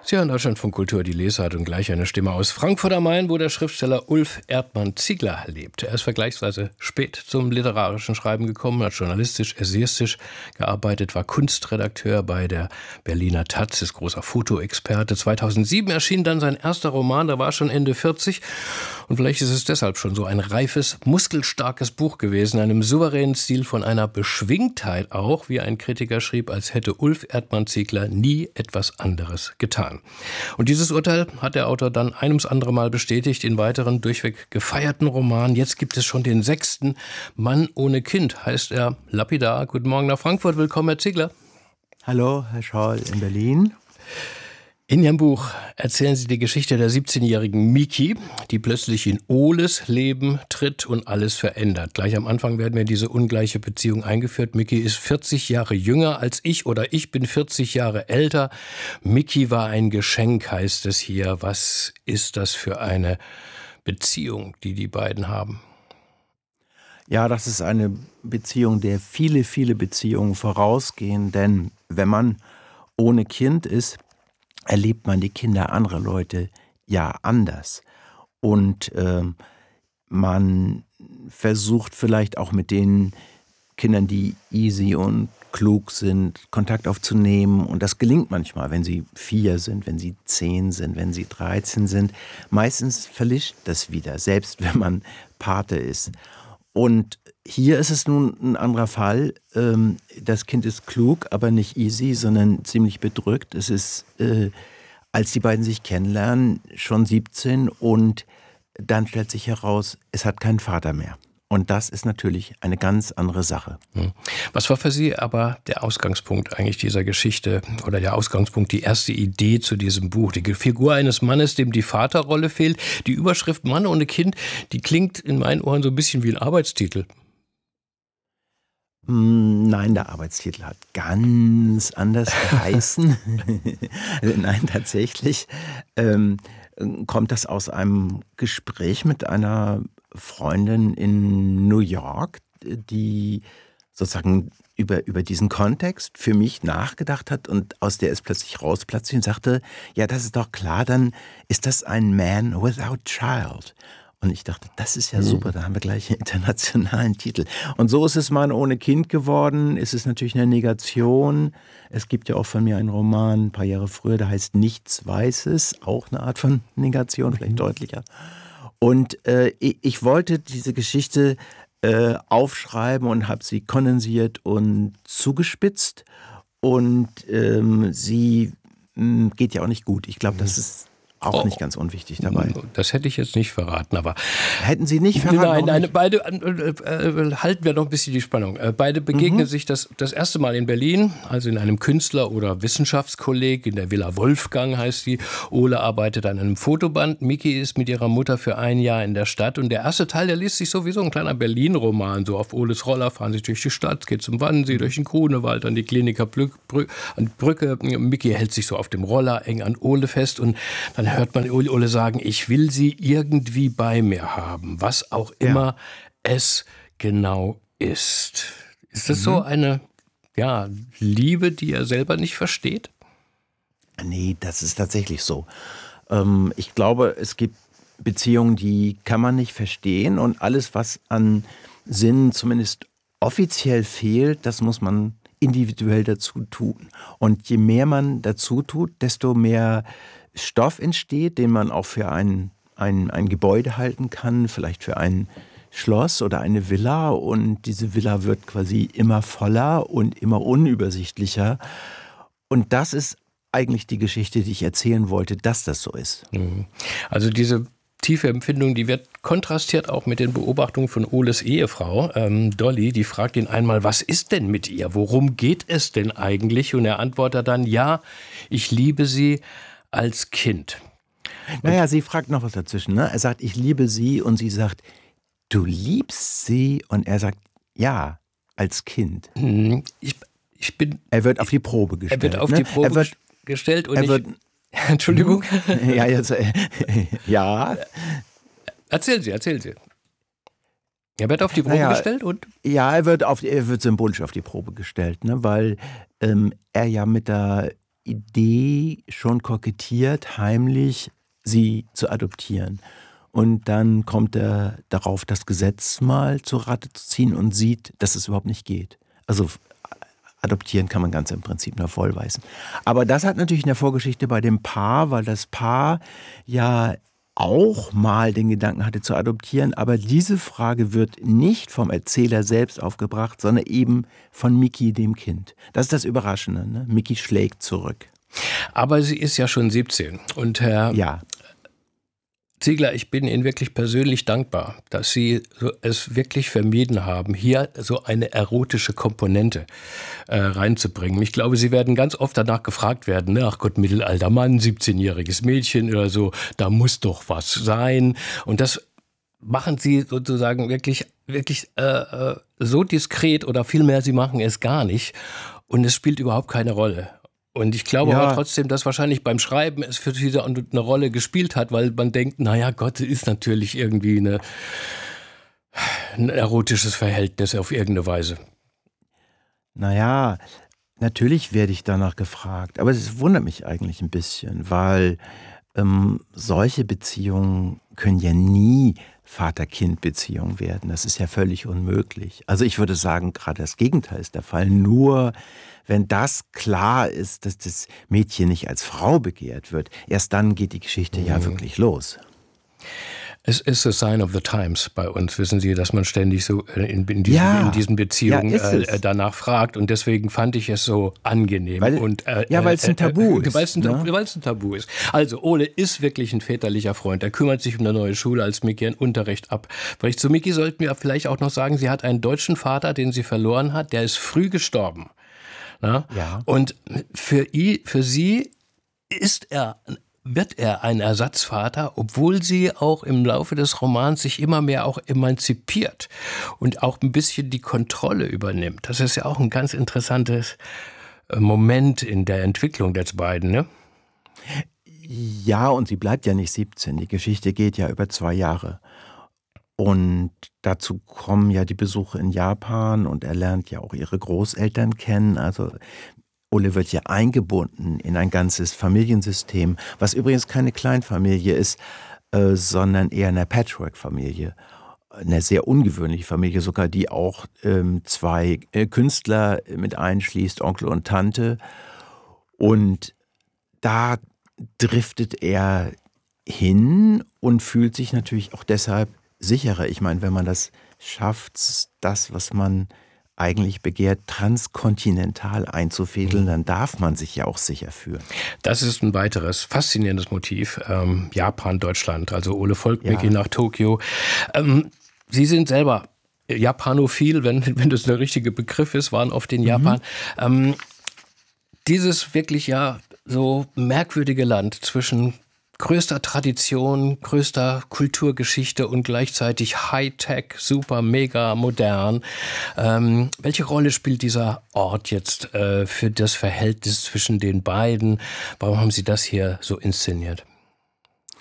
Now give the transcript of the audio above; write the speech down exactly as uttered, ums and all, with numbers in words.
Sie hören Deutschlandfunk Kultur, die Lesart und gleich eine Stimme aus Frankfurt am Main, wo der Schriftsteller Ulf Erdmann-Ziegler lebt. Er ist vergleichsweise spät zum literarischen Schreiben gekommen, hat journalistisch, essayistisch gearbeitet, war Kunstredakteur bei der Berliner Taz, ist großer Fotoexperte. zweitausendsieben erschien dann sein erster Roman, da war er schon Ende vierzig. Und vielleicht ist es deshalb schon so ein reifes, muskelstarkes Buch gewesen, einem souveränen Stil von einer Beschwingtheit auch, wie ein Kritiker schrieb, als hätte Ulf Erdmann-Ziegler nie etwas anderes getan. Und dieses Urteil hat der Autor dann ein ums andere Mal bestätigt in weiteren durchweg gefeierten Romanen. Jetzt gibt es schon den sechsten, Mann ohne Kind, heißt er lapidar. Guten Morgen nach Frankfurt, willkommen Herr Ziegler. Hallo, Herr Scholl in Berlin. In Ihrem Buch erzählen Sie die Geschichte der siebzehnjährigen Miki, die plötzlich in Oles Leben tritt und alles verändert. Gleich am Anfang werden wir in diese ungleiche Beziehung eingeführt. Miki ist vierzig Jahre jünger als ich oder ich bin vierzig Jahre älter. Miki war ein Geschenk, heißt es hier. Was ist das für eine Beziehung, die die beiden haben? Ja, das ist eine Beziehung, der viele, viele Beziehungen vorausgehen. Denn wenn man ohne Kind ist, erlebt man die Kinder anderer Leute ja anders. Und äh, man versucht vielleicht auch mit den Kindern, die easy und klug sind, Kontakt aufzunehmen. Und das gelingt manchmal, wenn sie vier sind, wenn sie zehn sind, wenn sie dreizehn sind. Meistens verlischt das wieder, selbst wenn man Pate ist. Und hier ist es nun ein anderer Fall. Das Kind ist klug, aber nicht easy, sondern ziemlich bedrückt. Es ist, äh, als die beiden sich kennenlernen, schon siebzehn und dann stellt sich heraus, es hat keinen Vater mehr. Und das ist natürlich eine ganz andere Sache. Was war für Sie aber der Ausgangspunkt eigentlich dieser Geschichte oder der Ausgangspunkt, die erste Idee zu diesem Buch? Die Figur eines Mannes, dem die Vaterrolle fehlt. Die Überschrift Mann ohne Kind, die klingt in meinen Ohren so ein bisschen wie ein Arbeitstitel. Nein, der Arbeitstitel hat ganz anders geheißen. Nein, tatsächlich ähm, kommt das aus einem Gespräch mit einer Freundin in New York, die sozusagen über, über diesen Kontext für mich nachgedacht hat und aus der es plötzlich rausplatzte und sagte, ja, das ist doch klar, dann ist das ein Man without child. Und ich dachte, das ist ja super, da haben wir gleich einen internationalen Titel. Und so ist es Mann ohne Kind geworden. Es ist natürlich eine Negation. Es gibt ja auch von mir einen Roman, ein paar Jahre früher, der heißt Nichts Weißes, auch eine Art von Negation, vielleicht mhm. deutlicher. Und äh, ich, ich wollte diese Geschichte äh, aufschreiben und habe sie kondensiert und zugespitzt. Und ähm, sie mh, geht ja auch nicht gut. Ich glaube, das ist auch nicht ganz unwichtig dabei. Das hätte ich jetzt nicht verraten, aber... Hätten Sie nicht verraten? Nein, nein, beide, äh, halten wir noch ein bisschen die Spannung. Beide begegnen mhm. sich das, das erste Mal in Berlin, also in einem Künstler- oder Wissenschaftskolleg, in der Villa Wolfgang heißt die. Ole arbeitet an einem Fotoband, Miki ist mit ihrer Mutter für ein Jahr in der Stadt und der erste Teil, der liest sich sowieso ein kleiner Berlin-Roman, so auf Oles Roller fahren sie durch die Stadt, geht zum Wannsee, durch den Grunewald, an die Kliniker Brücke. Miki hält sich so auf dem Roller eng an Ole fest und dann hört man Ole sagen, ich will sie irgendwie bei mir haben, was auch immer ja. es genau ist. Ist das mhm. so eine ja, Liebe, die er selber nicht versteht? Nee, das ist tatsächlich so. Ähm, ich glaube, es gibt Beziehungen, die kann man nicht verstehen und alles, was an Sinn zumindest offiziell fehlt, das muss man individuell dazu tun. Und je mehr man dazu tut, desto mehr Stoff entsteht, den man auch für ein, ein, ein Gebäude halten kann, vielleicht für ein Schloss oder eine Villa. Und diese Villa wird quasi immer voller und immer unübersichtlicher. Und das ist eigentlich die Geschichte, die ich erzählen wollte, dass das so ist. Also diese tiefe Empfindung, die wird kontrastiert auch mit den Beobachtungen von Oles Ehefrau, ähm, Dolly, die fragt ihn einmal, was ist denn mit ihr? Worum geht es denn eigentlich? Und er antwortet dann, ja, ich liebe sie als Kind. Naja, sie fragt noch was dazwischen. Ne? Er sagt, ich liebe sie und sie sagt, du liebst sie? Und er sagt, ja, als Kind. Ich, ich bin... Er wird auf die Probe gestellt. Er wird auf ne? die Probe er wird, gestellt und er ich... Wird, Entschuldigung. ja, jetzt, äh, ja. Erzählen Sie, erzählen Sie. Er wird auf die Probe naja, gestellt und? Ja, er wird, auf, er wird symbolisch auf die Probe gestellt, ne? Weil ähm, er ja mit der Idee schon kokettiert, heimlich sie zu adoptieren. Und dann kommt er darauf, das Gesetz mal zur Rate zu ziehen und sieht, dass es überhaupt nicht geht. Also adoptieren kann man ganz im Prinzip nur vollweisen. Aber das hat natürlich eine Vorgeschichte bei dem Paar, weil das Paar ja auch mal den Gedanken hatte zu adoptieren, aber diese Frage wird nicht vom Erzähler selbst aufgebracht, sondern eben von Miki, dem Kind. Das ist das Überraschende, ne? Miki schlägt zurück. Aber sie ist ja schon siebzehn und Herr Ja. Ziegler, ich bin Ihnen wirklich persönlich dankbar, dass Sie es wirklich vermieden haben, hier so eine erotische Komponente äh, reinzubringen. Ich glaube, Sie werden ganz oft danach gefragt werden, ne? Ach Gott, mittelalter Mann, siebzehnjähriges Mädchen oder so, da muss doch was sein. Und das machen Sie sozusagen wirklich, wirklich äh, so diskret oder vielmehr, Sie machen es gar nicht und es spielt überhaupt keine Rolle. Und ich glaube Ja. aber trotzdem, dass wahrscheinlich beim Schreiben es für Sie eine Rolle gespielt hat, weil man denkt, naja, Gott, ist natürlich irgendwie eine, ein erotisches Verhältnis auf irgendeine Weise. Naja, natürlich werde ich danach gefragt, aber es wundert mich eigentlich ein bisschen, weil ähm, solche Beziehungen können ja nie Vater-Kind-Beziehungen werden. Das ist ja völlig unmöglich. Also ich würde sagen, gerade das Gegenteil ist der Fall. Nur wenn das klar ist, dass das Mädchen nicht als Frau begehrt wird, erst dann geht die Geschichte mhm. ja wirklich los. Es ist a sign of the times bei uns, wissen Sie, dass man ständig so in, in, diesen, ja. in diesen Beziehungen ja, äh, danach fragt und deswegen fand ich es so angenehm. Weil, und, äh, ja, weil es ein Tabu äh, ist. Weil es ein, ne? ein Tabu ist. Also Ole ist wirklich ein väterlicher Freund. Er kümmert sich um eine neue Schule, als Miki einen Unterricht abbricht. Zu Miki sollten wir vielleicht auch noch sagen, sie hat einen deutschen Vater, den sie verloren hat, der ist früh gestorben. Na? Ja. Und für, ihn, für sie ist er wird er ein Ersatzvater, obwohl sie auch im Laufe des Romans sich immer mehr auch emanzipiert und auch ein bisschen die Kontrolle übernimmt. Das ist ja auch ein ganz interessantes Moment in der Entwicklung der beiden, ne? Ja, und sie bleibt ja nicht siebzehn. Die Geschichte geht ja über zwei Jahre. Und dazu kommen ja die Besuche in Japan und er lernt ja auch ihre Großeltern kennen. Also Ole wird ja eingebunden in ein ganzes Familiensystem, was übrigens keine Kleinfamilie ist, äh, sondern eher eine Patchwork-Familie. Eine sehr ungewöhnliche Familie sogar, die auch ähm, zwei äh, Künstler mit einschließt, Onkel und Tante. Und da driftet er hin und fühlt sich natürlich auch deshalb sicherer. Ich meine, wenn man das schafft, das, was man eigentlich begehrt, transkontinental einzufädeln, dann darf man sich ja auch sicher fühlen. Das ist ein weiteres faszinierendes Motiv. Ähm, Japan, Deutschland, also Ole folgt Miki Ja. nach Tokio. Ähm, Sie sind selber Japanophil, wenn, wenn das der richtige Begriff ist, waren oft in Japan. Mhm. Ähm, dieses wirklich ja so merkwürdige Land zwischen größter Tradition, größter Kulturgeschichte und gleichzeitig Hightech, super, mega modern. Ähm, welche Rolle spielt dieser Ort jetzt äh, für das Verhältnis zwischen den beiden? Warum haben Sie das hier so inszeniert?